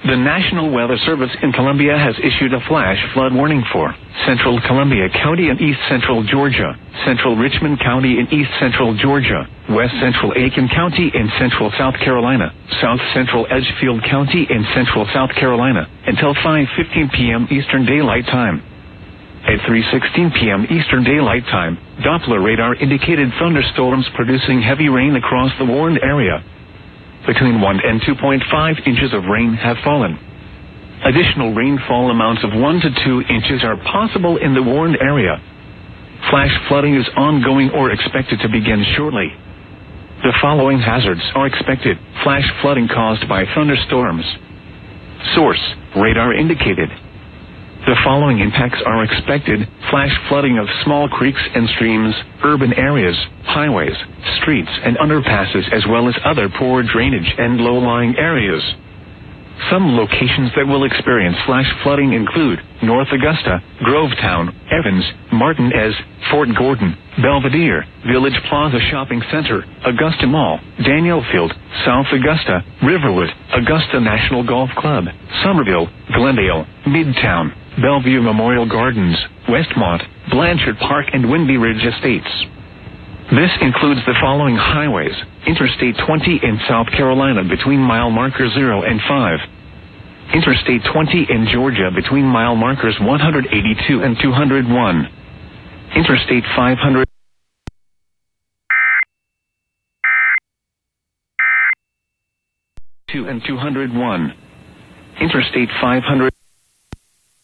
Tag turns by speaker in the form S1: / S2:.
S1: The National Weather Service in Columbia has issued a flash flood warning for Central Columbia County in east central Georgia, Central Richmond County in east central Georgia, West Central Aiken County in central South Carolina, South Central Edgefield County in central South Carolina, until 5:15 p.m. Eastern Daylight Time. At 3:16 p.m. Eastern Daylight Time, Doppler radar indicated thunderstorms producing heavy rain across the warned area. Between 1 and 2.5 inches of rain have fallen. Additional rainfall amounts of 1 to 2 inches are possible in the warned area. Flash flooding is ongoing or expected to begin shortly. The following hazards are expected: flash flooding caused by thunderstorms. Source: radar indicated. The following impacts are expected: flash flooding of small creeks and streams, urban areas, highways, streets and underpasses, as well as other poor drainage and low-lying areas. Some locations that will experience flash flooding include North Augusta, Grovetown, Evans, Martinez, Fort Gordon, Belvedere, Village Plaza Shopping Center, Augusta Mall, Danielfield, South Augusta, Riverwood, Augusta National Golf Club, Somerville, Glendale, Midtown, Bellevue Memorial Gardens, Westmont, Blanchard Park and Windy Ridge Estates. This includes the following highways: Interstate 20 in South Carolina between mile markers 0 and 5. Interstate 20 in Georgia between mile markers 182 and 201. Interstate 500 and 201. Interstate 500